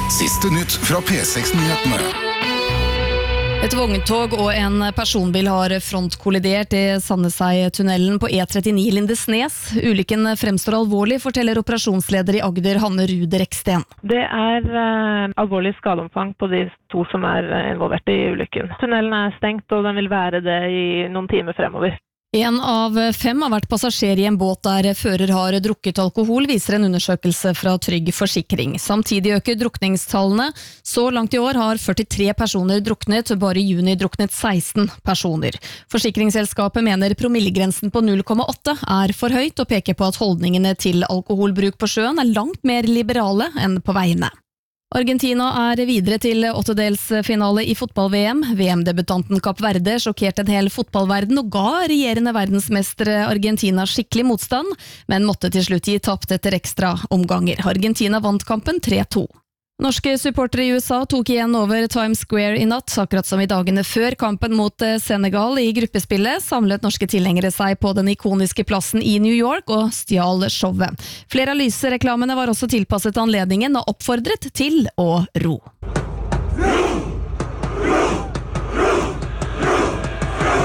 Siste nytt fra P6-nyhetene. Et vogntog og en personbil har frontkollidert i Sandnesei-tunnelen på E39 Lindesnes. Ulykken fremstår alvorlig, forteller operasjonsleder i Agder, Hanne Ruder Eksten. Det alvorlig skadeomfang på de to som involvert i ulykken. Tunnelen stengt, og den vil være det i noen timer fremover. En av 5 har vært passasjer i en båt der fører har drukket alkohol, viser en undersøkelse fra Trygg Forsikring. Samtidig øker drukningstallene. Så langt i år har 43 personer druknet, bare i juni druknet 16 personer. Forsikringsselskapet mener promillegrensen på 0,8 er for høyt, og peker på at holdningene til alkoholbruk på sjøen er langt mer liberale enn på veiene. Argentina er videre til åttedelsfinale i fotball-VM. VM-debutanten Kapp Verde sjokkerte en hel fotballverden og ga regjerende verdensmestere Argentina skikkelig motstand, men måtte til slutt gi tapt etter ekstra omganger. Argentina vant kampen 3-2. Norske supportere i USA tok igjen over Times Square i natt, akkurat som i dagene før kampen mot Senegal i gruppespillet, samlet norske tilhengere seg på den ikoniske plassen i New York og stjal showet. Flere av lysreklamene var også tilpasset anledningen og oppfordret til å ro.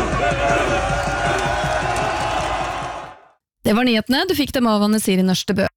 Det var nyhetene, du fikk dem av Anne Siri Nørstebø.